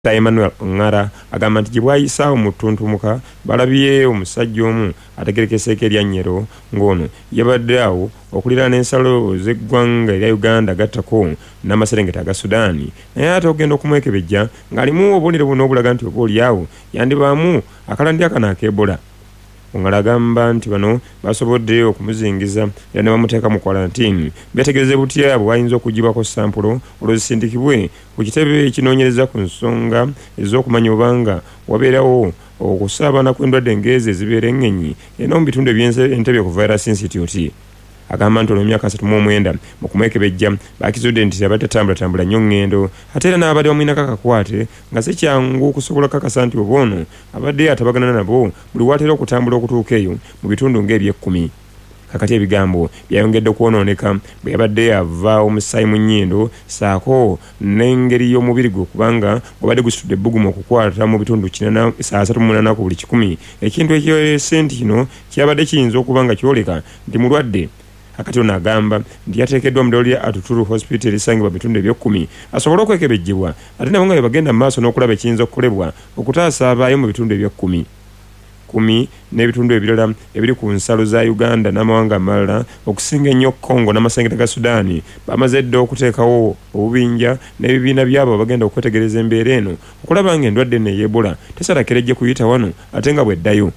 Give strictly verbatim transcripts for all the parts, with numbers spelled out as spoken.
Emmanuel Ngara agamba nti gibwayisa omutuntumuka balabye omusajja omu ategerekeseeko eryannyero ng'ono yabadde awo okulira n'ensalo z'eggwanga erya Uganda gattako n'amaserengeta aga Sudaani naye ate ogenda okumwekebejja ng'alimu obubonero buno obulaga nti oba oliawo yandibaamu akalandi akano ak'Ebola. Ngara agamba nti bano basobodde okumuzingiza era ne bamuteeka mu quarantine betegereze butya bwayinza okugibwako sampulo olw'ezisindikibwe ku kitebe ekinoonyereza ku nsonga ez'okumanya obanga wabeerawo okusaabana kw'endwadde ng'ezo ezibeera engenyi era mu bitundu eby'Entebbe ku Virus Institute. Agamba nti olw'emyaka asatu mu mwenda mu kumwekebejja bakizudde nti abadde tambulatambula nnyo ngendo ate era n'abadde bamwinako akakwate nga si kyangu okusobola kakasa nti oba ono abadde atabagana nabo buli watera okutambula okutuuka eyo mu bitundu ng'ebyekkumi. Kakati ebigambo byayongedde okwonooneka bwe yabadde ava omusaayi mu nnyindo saako n'engeri y'omubiri gwe kubanga gwabadde gusitudde ebbugumu okukwata mu bitundu asatu mu munaana ku buli kikumi. Ekintu ekyolese nti kino kyabadde kiyinza okuba nga kyoleka nti mulwadde. Akati ono agamba nti yateekeddwa mu ddwaliro lya Atuturu Hospital erisangibwa mu bitundu eby'ekkumi asobole okwekebejjebwa ate nabo nga bwe bagenda mu maaso n'okulaba ekiyinza okukolebwa okutaasa abaayo mu bitundu eby'ekkumi kumi n'ebitundu ebirala ebiri ku nsalo za Uganda n'amawanga amalala okusinga ennyo Congo n'amasengeta ga Sudaani bamaze dda okuteekawo obubinja n'ebibiina byabo bagenda okwetegereza embeera eno okulaba nga endwadde eno ey'Ebola tesalakirejje kuyita wano ate nga bw'eddayo.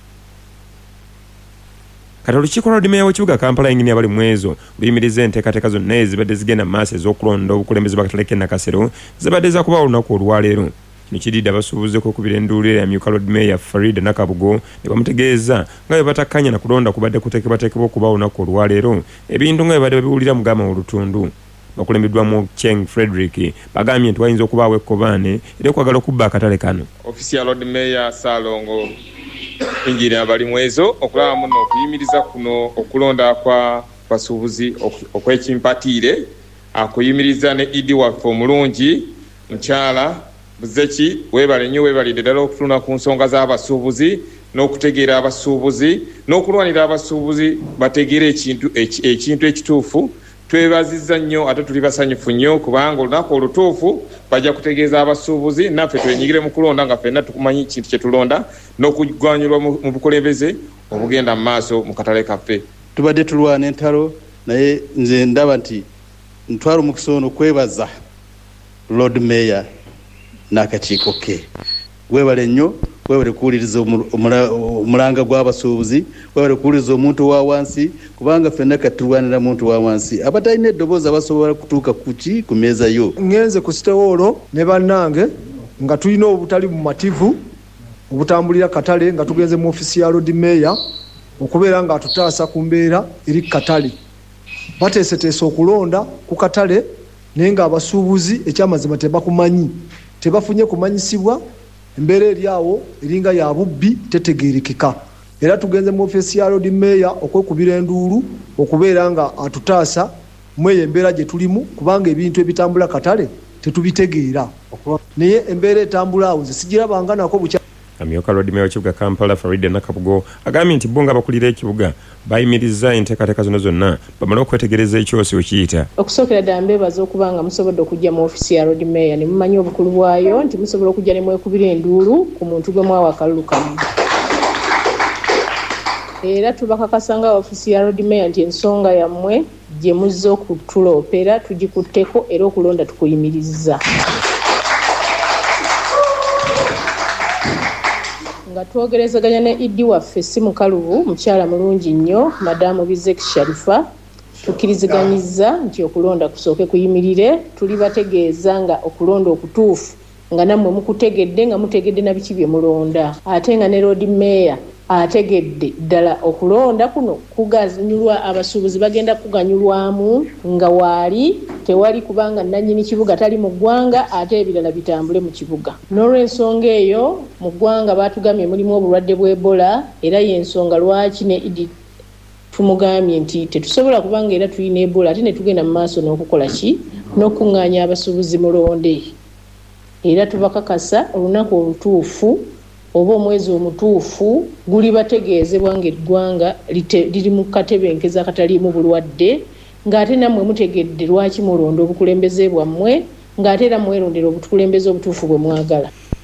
Kati olukiiko lwa Meeya w'ekibuga Kampala yennyini abali mu ezo luyimiriza enteekateeka zonna ezibadde zigenda mu maaso ez'okulonda obukulembeze bw'akatale k'e Nakasero zibadde za kuba olunaku olwaleero. Kino kiridde abasuubuzi okukubira enduulu eyamyuka Lord Mayor Farida Nakabugo ne bamutegeeza nga bwe batakkanya na kulonda kubadde kuteekebwateekebwa okuba olunaku olwaleero ebintu nga bwe badde babiwulira mugama olutundu. Bakulembeddwamu Cheng Frederick bagambye nti wayinza okubaawo ekkobaane era okwagala okubba akatale kano. Ofisi ya Lord Mayor Salongo injiri abali mwezo okulaba muno okuyimiriza kuno okulonda kwa basuubuzi okwekimpatire akuyimiriza ne idi waffe omulungi mukyala Buzeki webale nnyo webalidde ddala okutuna ku nsonga z'abasuubuzi n'okutegeera abasuubuzi n'okulwanira abasuubuzi bategeere ekintu ekintu ekituufu. Twebazizza nnyo ate tuli basanyufu nnyo kubanga olunaku olutuufu bajja kutegeeza abasuubuzi naffe twenyigire mu kulonda nga ffenna tukumanyi ekintu kye tulonda n'okugwanyulwa mu bukulembeze obugenda mu maaso mu katale kaffe. Tubadde tulwana entalo naye nze ndaba nti ntwala omukisa ono kwebaza Lord Mayor n'akakiiko ke. Weebale nnyo webale kuwuliriza omulanga gw'abasuubuzi webale kuwuliriza omuntu wa wansi kubanga ffenna kati tulwanira muntu wa wansi abatalina eddoboozi abasobola kutuuka kuki ku meeza yo. Ngenze ku sitewoolo ne bannange nga tulina obutali bumativu obutambulira katale nga tugenze mu ofisi ya Lord Mayor okubeera nga atutaasa ku mbeera eri katale. Bateeseteese okulonda ku katale naye nga abasuubuzi ekyamazima tebakumanyi tebafunye kumanyisibwa embeera eri awo eringa ya bubbi tetegeerekeka. Era tugenze mu ofisi ya Lord Mayor okwekubira enduulu okubeera nga atutaasa mu eyo embeera gye tulimu kubanga ebintu ebitambula katale tetubitegeera naye embeera etambula awo zisijirabanga nako bukya. Amyuka Lord Mayor w'ekibuga Kampala Farida Nakabugo agambye nti bo nga bakulira ekibuga bayimiriza enteekateeka zonna zonna bamale okwetegereza ekyosi wekiyita. Okusookera ddala mbeebaza okuba nga musobodde okujja mu ofisi ya Lord Mayor ne mumanyi obukulu bwayo nti musobola okujja ne mwekubira enduulu ku muntu gwe mwawa akalulu kamu. Era tubakakasa nga ofisi ya Lord Mayor nti ensonga yammwe gye muzze okutuloopera tugikutteko era okulonda tukuyimirizza. Nga twogerezaganya ne idi waffe si mukalubu mukyala mulungi nnyo Madamu Bizeki Sharifa tukkiriziganyizza nti okulonda kusooke kuyimirire. Tuli bategeeza nga okulonda okutuufu nga nammwe mukutegedde nga mutegedde na biki bye mulonda ate nga ne Lord Mayor ategedde ddala okulonda kuno kuganyulwa abasuubuzi bagenda kuganyulwamu nga waali tewali kubanga nannyini kibuga tali mu ggwanga ate ebirala bitambule mu kibuga. N'olw'ensonga eyo mu ggwanga baatugambye mulimu obulwadde bw'Ebola era y'ensonga lwaki ne idi tumugambye nti tetusobola kubanga era tulina Ebola ate ne tugenda mu maaso n'okukola ki n'okuŋŋaanya abasuubuzi mulonde. Era tubakakasa olunaku olutuufu oba omwezi omutuufu guli bategeezebwa ng'eggwanga liri mu katebenkeza akataliimu bulwadde ng'ate nammwe mutegedde lwaki mulonda obukulembeze bwammwe ng'ate era mwerondera obukulembeze obutuufu bwe mwagala.